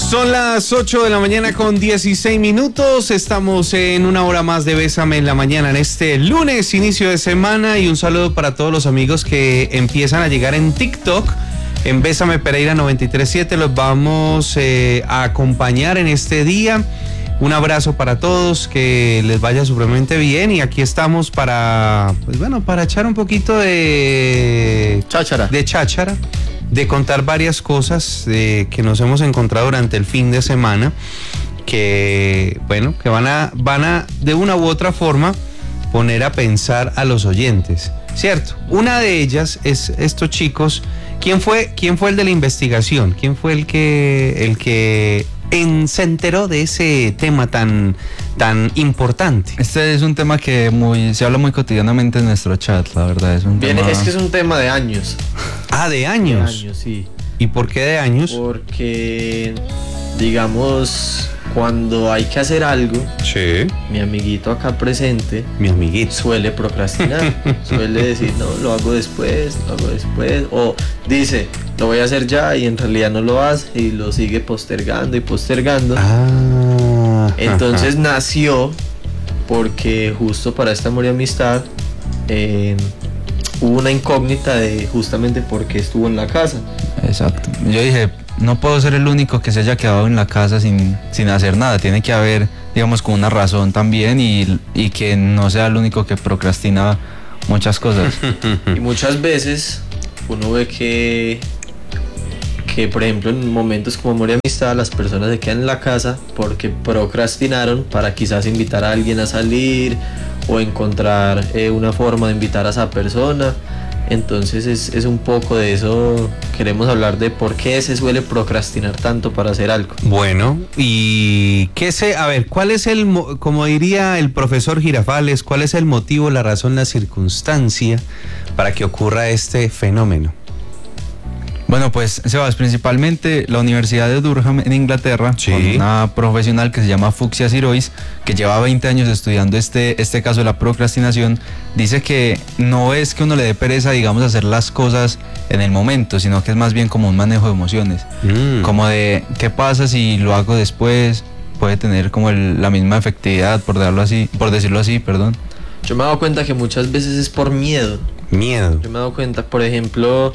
Son las 8 de la mañana con 16 minutos. Estamos en una hora más de Bésame en la Mañana en este lunes, inicio de semana. Y un saludo para todos los amigos que empiezan a llegar en TikTok. En Bésame Pereira 93.7 los vamos a acompañar en este día. Un abrazo para todos, que les vaya supremamente bien. Y aquí estamos para, pues bueno, para echar un poquito de cháchara. De contar varias cosas que nos hemos encontrado durante el fin de semana, que bueno, que van a de una u otra forma poner a pensar a los oyentes, ¿cierto? Una de ellas es estos chicos. ¿Quién fue el de la investigación? ¿Quién fue el que se enteró de ese tema tan importante? Este es un tema que se habla muy cotidianamente en nuestro chat, la verdad. Es que es un tema de años. Ah, ¿de años? De años, sí. ¿Y por qué de años? Porque, digamos, cuando hay que hacer algo, sí, mi amiguito acá presente, suele procrastinar. Suele decir, no, lo hago después, o dice, lo voy a hacer ya, y en realidad no lo hace y lo sigue postergando y postergando. Entonces nació porque justo para este amor y amistad hubo una incógnita de justamente por qué estuvo en la casa. Exacto. Yo dije, no puedo ser el único que se haya quedado en la casa sin hacer nada. Tiene que haber, digamos, como una razón también, y que no sea el único que procrastina muchas cosas. Y muchas veces uno ve que por ejemplo en momentos como amor y amistad las personas se quedan en la casa porque procrastinaron para quizás invitar a alguien a salir o encontrar una forma de invitar a esa persona. Entonces es un poco de eso. Queremos hablar de por qué se suele procrastinar tanto para hacer algo. Bueno, y ¿cuál es como diría el profesor Girafales, cuál es el motivo, la razón, la circunstancia para que ocurra este fenómeno? Bueno, pues, Sebas, principalmente la Universidad de Durham en Inglaterra, sí, con una profesional que se llama Fuxia Sirois, que lleva 20 años estudiando este caso de la procrastinación, dice que no es que uno le dé pereza, digamos, hacer las cosas en el momento, sino que es más bien como un manejo de emociones, como de qué pasa si lo hago después. Puede tener como la misma efectividad, por decirlo así, perdón. Yo me he dado cuenta que muchas veces es por miedo. Yo me he dado cuenta, por ejemplo,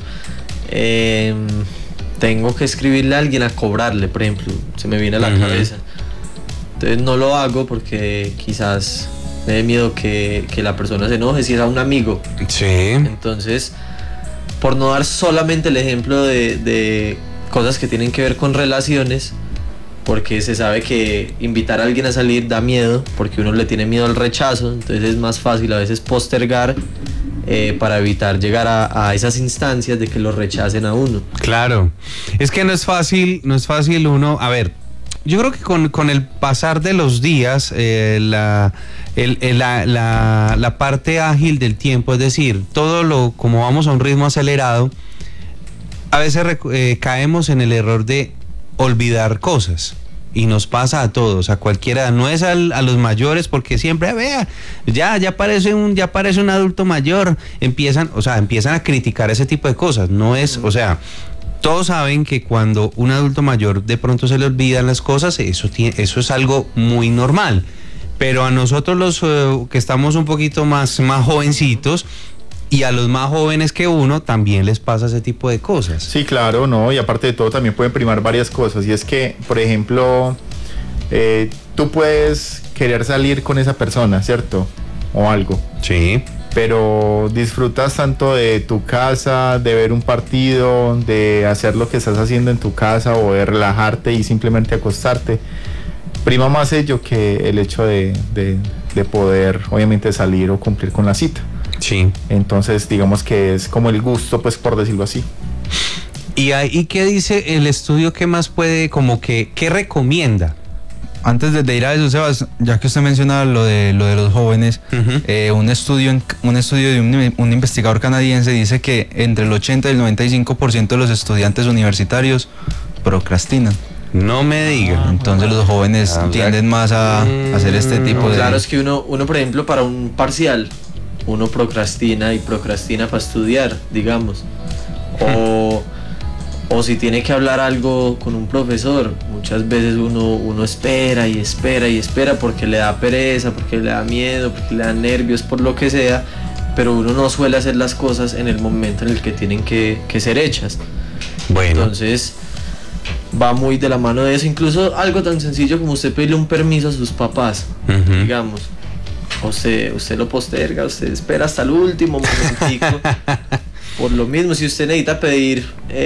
tengo que escribirle a alguien a cobrarle, por ejemplo, se me viene a la cabeza. Entonces no lo hago porque quizás me dé miedo que la persona se enoje, si es a un amigo. Sí. Entonces, por no dar solamente el ejemplo de cosas que tienen que ver con relaciones, porque se sabe que invitar a alguien a salir da miedo, porque uno le tiene miedo al rechazo, entonces es más fácil a veces postergar para evitar llegar a esas instancias de que lo rechacen a uno. Claro, es que no es fácil uno, a ver, yo creo que con el pasar de los días, la parte ágil del tiempo, es decir, como vamos a un ritmo acelerado, a veces caemos en el error de olvidar cosas. Y nos pasa a todos, a cualquiera, no es a los mayores, porque siempre, vea, ya parece un adulto mayor, empiezan a criticar ese tipo de cosas. No es, todos saben que cuando un adulto mayor de pronto se le olvidan las cosas, eso es algo muy normal. Pero a nosotros los que estamos un poquito más jovencitos, y a los más jóvenes que uno también les pasa ese tipo de cosas. Sí, claro, no, y aparte de todo también pueden primar varias cosas, y es que, por ejemplo, tú puedes querer salir con esa persona, ¿cierto? O algo. Sí. Pero disfrutas tanto de tu casa, de ver un partido, de hacer lo que estás haciendo en tu casa, o de relajarte y simplemente acostarte. Prima más ello que el hecho de poder, obviamente, salir o cumplir con la cita. Sí. Entonces, digamos que es como el gusto, pues, por decirlo así. ¿Y qué dice el estudio? ¿Qué más puede, qué recomienda? Antes de ir a eso, Sebas, ya que usted menciona lo de los jóvenes, un estudio de un investigador canadiense dice que entre el 80 y el 95% de los estudiantes universitarios procrastinan. No me diga. Entonces los jóvenes tienden más a hacer este tipo de... Claro, es que uno, por ejemplo, para un parcial, uno procrastina para estudiar, digamos. O si tiene que hablar algo con un profesor, muchas veces uno espera y espera y espera porque le da pereza, porque le da miedo, porque le da nervios, por lo que sea, pero uno no suele hacer las cosas en el momento en el que tienen que ser hechas. Bueno. Entonces va muy de la mano de eso, incluso algo tan sencillo como usted pedirle un permiso a sus papás, digamos. Usted lo posterga, usted espera hasta el último momentico. Por lo mismo, si usted necesita pedir,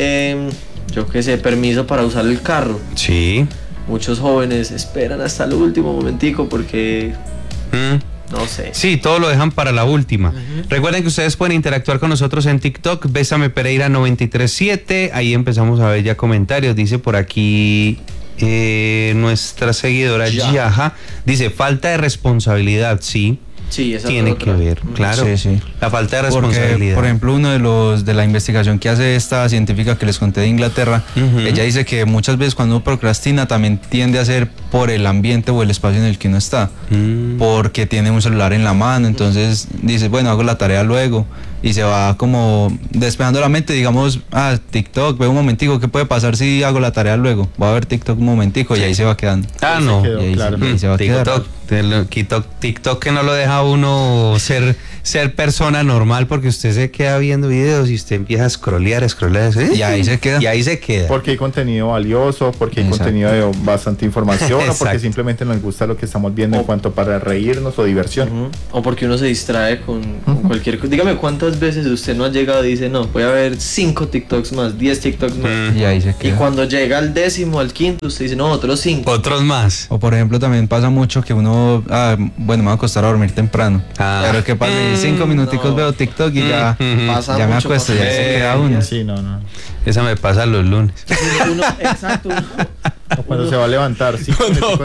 yo qué sé, permiso para usar el carro. Sí. Muchos jóvenes esperan hasta el último momentico porque, no sé. Sí, todo lo dejan para la última. Recuerden que ustedes pueden interactuar con nosotros en TikTok, Bésame Pereira 937. Ahí empezamos a ver ya comentarios. Dice por aquí nuestra seguidora Yaja. Dice, falta de responsabilidad, sí. Sí, esa tiene que ver, claro. Sí, sí. La falta de Porque, responsabilidad. por ejemplo, uno de la investigación que hace esta científica que les conté de Inglaterra, ella dice que muchas veces cuando uno procrastina también tiende a ser por el ambiente o el espacio en el que uno está, porque tiene un celular en la mano, entonces dice, bueno, hago la tarea luego, y se va como despejando la mente, digamos, TikTok, veo un momentico, ¿qué puede pasar si hago la tarea luego? Voy a ver TikTok un momentico, y ahí se va quedando. No. Quedó, Y ahí, claro. y ahí se va a quedar. TikTok que no lo deja a uno ser persona normal, porque usted se queda viendo videos y usted empieza a scrollear, Y ahí se queda. Y ahí se queda. Porque hay contenido valioso, porque hay Exacto. contenido de bastante información, o porque Exacto. simplemente nos gusta lo que estamos viendo en cuanto para reírnos o diversión. O porque uno se distrae con cualquier cosa. Dígame cuántas veces usted no ha llegado y dice, no, voy a ver 5 TikToks más, 10 TikToks más. Y ahí se Y queda. cuando llega al 10º, al 5º, usted dice, no, otros 5. Otros más. O por ejemplo también pasa mucho que uno, bueno, me va a acostar a dormir temprano. Pero que pasa 5 minuticos no. veo TikTok y ya, Pasa ya me mucho, acuesto, pasa ya se mucho. queda uno. Sí, no. Esa me pasa los lunes. Exacto. O cuando se va a levantar, sí.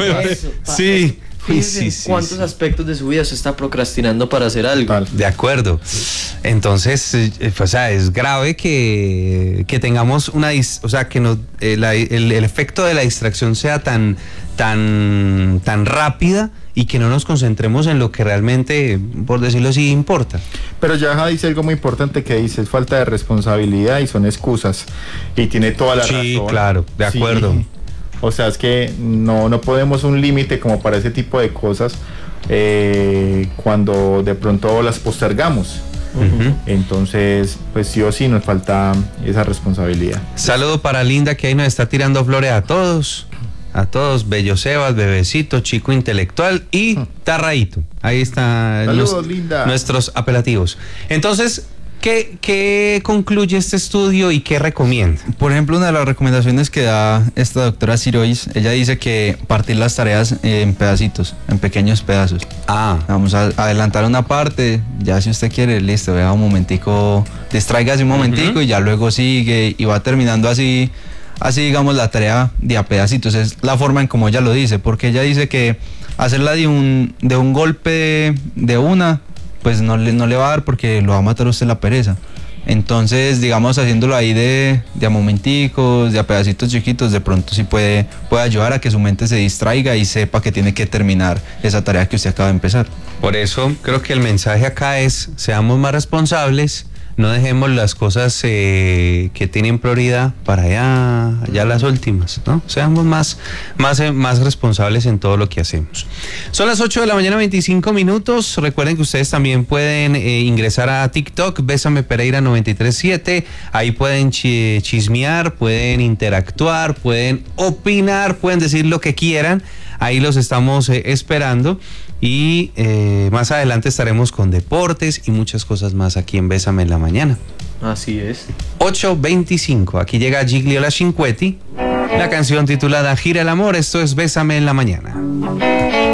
Sí. Fíjese Sí. cuántos aspectos de su vida se está procrastinando para hacer algo. Total. De acuerdo. Entonces, o sea, es grave que tengamos que el efecto de la distracción sea tan rápida y que no nos concentremos en lo que realmente, por decirlo así, importa. Pero Yaja dice algo muy importante que dice, es falta de responsabilidad y son excusas. Y tiene toda la razón. Sí, claro, de acuerdo. Sí. O sea, es que no podemos un límite como para ese tipo de cosas cuando de pronto las postergamos. Entonces, pues sí o sí nos falta esa responsabilidad. Saludo para Linda, que ahí nos está tirando flores a todos. A todos, Bello Sebas, Bebecito, Chico Intelectual y Tarraíto. Ahí están Saludos, Linda. nuestros apelativos. Entonces, ¿qué concluye este estudio y qué recomienda? Por ejemplo, una de las recomendaciones que da esta doctora Sirois, ella dice que partir las tareas en pedacitos, en pequeños pedazos. Vamos a adelantar una parte, ya si usted quiere, listo, vea un momentico, distráigase un momentico y ya luego sigue y va terminando así digamos la tarea de a pedacitos. Es la forma en como ella lo dice, porque ella dice que hacerla de un golpe de una, pues no le va a dar porque lo va a matar a usted la pereza. Entonces, digamos, haciéndolo ahí de a momenticos, de a pedacitos chiquitos, de pronto sí puede ayudar a que su mente se distraiga y sepa que tiene que terminar esa tarea que usted acaba de empezar. Por eso creo que el mensaje acá es, seamos más responsables, no dejemos las cosas que tienen prioridad para allá las últimas, ¿no? Seamos más responsables en todo lo que hacemos. Son las 8 de la mañana, 25 minutos. Recuerden que ustedes también pueden ingresar a TikTok, Bésame Pereira 937. Ahí pueden chismear, pueden interactuar, pueden opinar, pueden decir lo que quieran. Ahí los estamos esperando. Y más adelante estaremos con deportes y muchas cosas más aquí en Bésame en la Mañana. Así es. 8:25. Aquí llega Gigliola Cinquetti. La canción titulada Gira el amor. Esto es Bésame en la Mañana.